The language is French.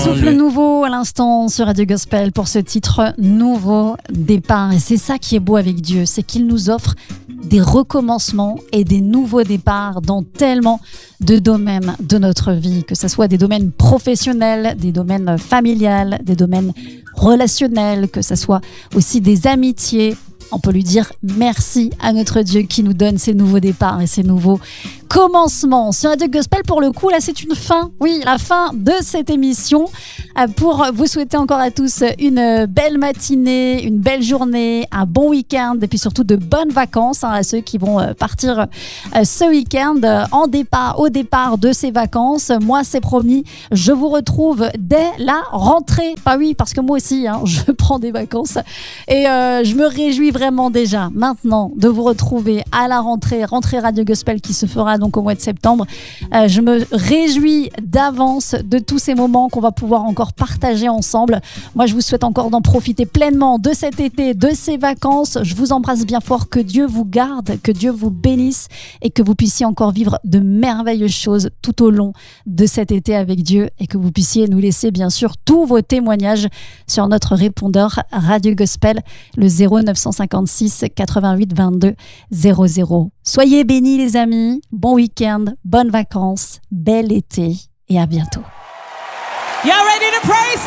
souffle nouveau à l'instant sur Radio Gospel pour ce titre Nouveau Départ. Et c'est ça qui est beau avec Dieu, c'est qu'il nous offre des recommencements et des nouveaux départs dans tellement de domaines de notre vie, que ce soit des domaines professionnels, des domaines familiales, des domaines relationnels, que ce soit aussi des amitiés. On peut lui dire merci à notre Dieu qui nous donne ces nouveaux départs et ces nouveaux commencements. Sur Radio Gospel, pour le coup, là, c'est une fin. Oui, la fin de cette émission. Pour vous souhaiter encore à tous une belle matinée, une belle journée, un bon week-end et puis surtout de bonnes vacances à ceux qui vont partir ce week-end au départ de ces vacances. Moi, c'est promis, je vous retrouve dès la rentrée. Bah oui, parce que moi aussi, je prends des vacances et je me réjouis vraiment déjà maintenant de vous retrouver à la rentrée Radio Gospel qui se fera donc au mois de septembre. Je me réjouis d'avance de tous ces moments qu'on va pouvoir encore partager ensemble. Moi, je vous souhaite encore d'en profiter pleinement de cet été, de ces vacances. Je vous embrasse bien fort. Que Dieu vous garde, que Dieu vous bénisse et que vous puissiez encore vivre de merveilleuses choses tout au long de cet été avec Dieu et que vous puissiez nous laisser bien sûr tous vos témoignages sur notre répondeur Radio Gospel, le 0956 88 22 00. Soyez bénis les amis, bon week-end, bonnes vacances, bel été et à bientôt. Y'all ready to praise?